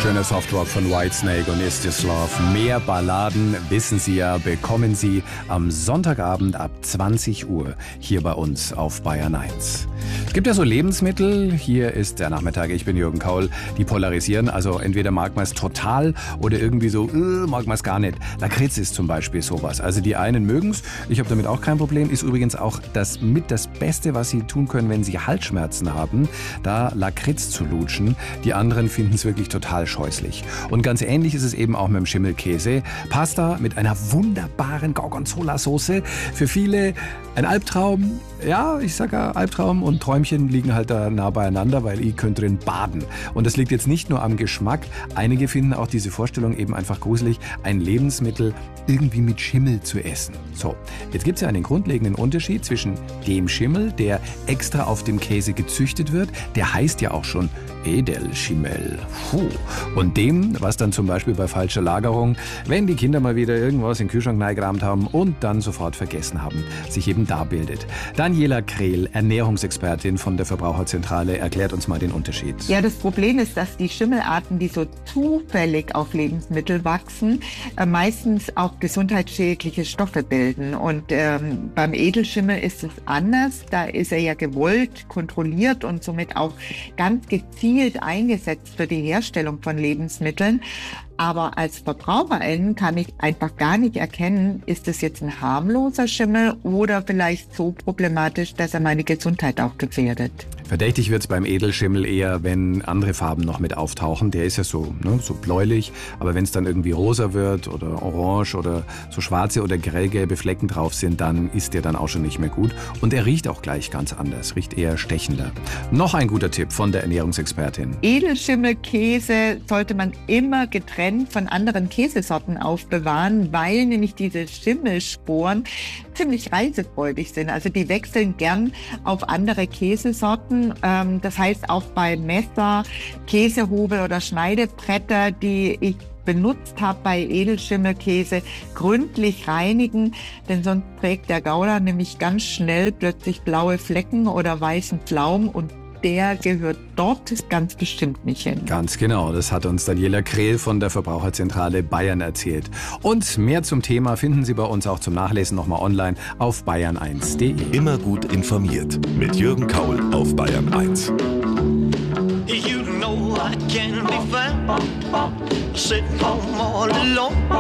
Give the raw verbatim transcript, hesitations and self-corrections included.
Schöner Softrock von Whitesnake und Is This Love. Mehr Balladen, wissen Sie ja, bekommen Sie am Sonntagabend ab zwanzig Uhr hier bei uns auf Bayern eins. Es gibt ja so Lebensmittel, hier ist der Nachmittag, ich bin Jürgen Kaul, die polarisieren, also entweder mag man es total oder irgendwie so, äh, mag man es gar nicht. Lakritz ist zum Beispiel sowas, also die einen mögen es, ich habe damit auch kein Problem, ist übrigens auch das mit das Beste, was Sie tun können, wenn Sie Halsschmerzen haben, da Lakritz zu lutschen. Die anderen finden es wirklich total scheußlich. Und ganz ähnlich ist es eben auch mit dem Schimmelkäse. Pasta mit einer wunderbaren Gorgonzola-Soße, für viele ein Albtraum. Ja, ich sage ja, Albtraum und Träumchen liegen halt da nah beieinander, weil ich könnte drin baden. Und das liegt jetzt nicht nur am Geschmack. Einige finden auch diese Vorstellung eben einfach gruselig, ein Lebensmittel irgendwie mit Schimmel zu essen. So, jetzt gibt es ja einen grundlegenden Unterschied zwischen dem Schimmel, der extra auf dem Käse gezüchtet wird, der heißt ja auch schon Edelschimmel. Puh. Und dem, was dann zum Beispiel bei falscher Lagerung, wenn die Kinder mal wieder irgendwas in den Kühlschrank reingerammt haben und dann sofort vergessen haben, sich eben da bildet. Daniela Krehl, Ernährungsexpertin von der Verbraucherzentrale, erklärt uns mal den Unterschied. Ja, das Problem ist, dass die Schimmelarten, die so zufällig auf Lebensmittel wachsen, äh, meistens auch gesundheitsschädliche Stoffe bilden. Und ähm, beim Edelschimmel ist es anders. Da ist er ja gewollt, kontrolliert und somit auch ganz gezielt eingesetzt für die Herstellung von Lebensmitteln. Aber als Verbraucherin kann ich einfach gar nicht erkennen, ist es jetzt ein harmloser Schimmel oder vielleicht so problematisch, dass er meine Gesundheit auch gefährdet. Verdächtig wird es beim Edelschimmel eher, wenn andere Farben noch mit auftauchen. Der ist ja so, ne, so bläulich, aber wenn es dann irgendwie rosa wird oder orange oder so schwarze oder grellgelbe Flecken drauf sind, dann ist der dann auch schon nicht mehr gut. Und er riecht auch gleich ganz anders, riecht eher stechender. Noch ein guter Tipp von der Ernährungsexpertin. Edelschimmelkäse sollte man immer getrennt von anderen Käsesorten aufbewahren, weil nämlich diese Schimmelsporen ziemlich reisefreudig sind. Also die wechseln gern auf andere Käsesorten. Das heißt auch bei Messer, Käsehobel oder Schneidebretter, die ich benutzt habe bei Edelschimmelkäse, gründlich reinigen, denn sonst trägt der Gouda nämlich ganz schnell plötzlich blaue Flecken oder weißen Pflaumen und der gehört dort ganz bestimmt nicht hin. Ganz genau, das hat uns Daniela Krehl von der Verbraucherzentrale Bayern erzählt. Und mehr zum Thema finden Sie bei uns auch zum Nachlesen nochmal online auf bayern eins punkt de. Immer gut informiert mit Jürgen Kaul auf Bayern eins. You know I can't be found sitting home all alone.